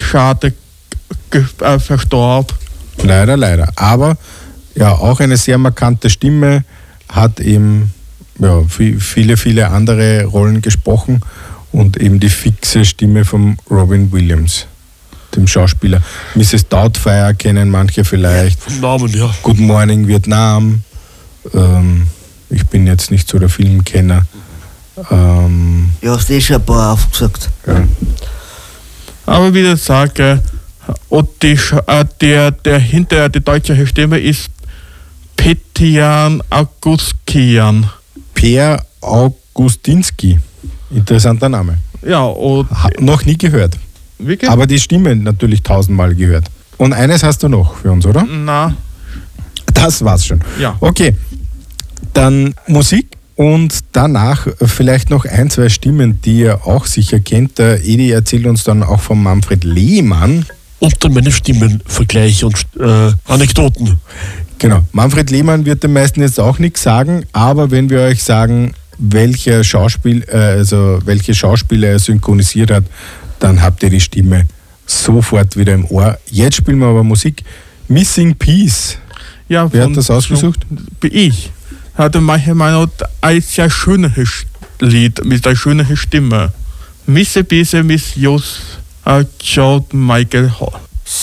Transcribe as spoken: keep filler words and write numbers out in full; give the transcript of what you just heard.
schade ge- äh, verstorben. Leider, leider. Aber ja, auch eine sehr markante Stimme, hat eben ja, viele, viele andere Rollen gesprochen und eben die fixe Stimme von Robin Williams, dem Schauspieler. Misses Doubtfire kennen manche vielleicht. Vom Namen, ja. Good Morning Vietnam. Ähm, ich bin jetzt nicht so der Filmkenner. Ähm, Ja, hast eh schon ein paar aufgesagt. ja. Aber wie ich sage, und die, Sch- äh, der, der hinter der deutschen Stimme ist Petian Augustian. Per Augustinski. Interessanter Name. Ja, und Ha, noch nie gehört. wirklich? Aber die Stimme natürlich tausendmal gehört. Und eines hast du noch für uns, oder? Na, Das war's schon. ja. Okay, dann Musik und danach vielleicht noch ein, zwei Stimmen, die ihr auch sicher kennt. Der Edi erzählt uns dann auch von Manfred Lehmann. Und dann meine Stimmenvergleiche und äh, Anekdoten. Genau, Manfred Lehmann wird den meisten jetzt auch nichts sagen, aber wenn wir euch sagen, welcher Schauspiel, äh, also welche Schauspieler er synchronisiert hat, dann habt ihr die Stimme sofort wieder im Ohr. Jetzt spielen wir aber Musik. Missing Piece. ja Wer von- hat das ausgesucht? Bin ich. Hatte manche Meinung ein sehr schönes Lied mit einer schönen Stimme. Misse Bisse Miss Jos äh, John Michael Hall.